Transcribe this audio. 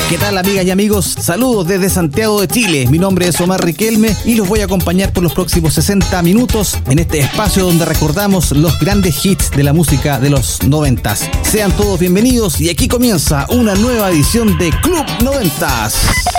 ¿Qué tal, amigas y amigos? Saludos desde Santiago de Chile. Mi nombre es Omar Riquelme y los voy a acompañar por los próximos 60 minutos en este espacio donde recordamos los grandes hits de la música de los 90s. Sean todos bienvenidos y aquí comienza una nueva edición de Club 90s.